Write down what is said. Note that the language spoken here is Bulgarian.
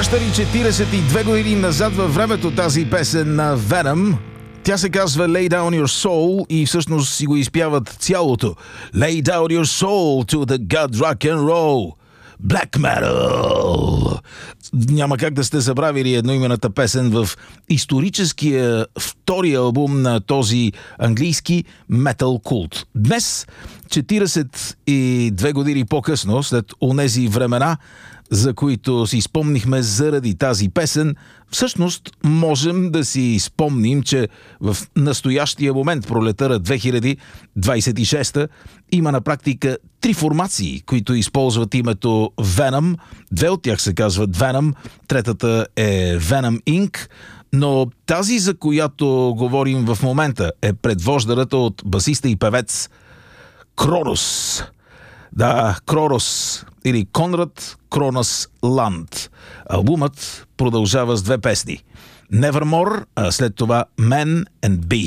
връщани 42 години назад във времето тази песен на Venom. Тя се казва Lay Down Your Soul и всъщност си го изпяват цялото. Lay Down Your Soul to the God Rock and Roll. Black Metal. Няма как да сте забравили едноимената песен в историческия втори албум на този английски метал култ. Днес, 42 години по-късно, след онези времена, за които си спомнихме заради тази песен, всъщност можем да си спомним, че в настоящия момент, пролетъра 2026, има на практика 3 формации, които използват името Venom. 2 от тях се казват Venom, третата е Venom Inc., но тази, за която говорим в момента, е предвождарата от басиста и певец Кронос. Да, Кронос или Конрад Кронос Ланд. Албумът продължава с 2 песни. Nevermore, а след това Man and Bee.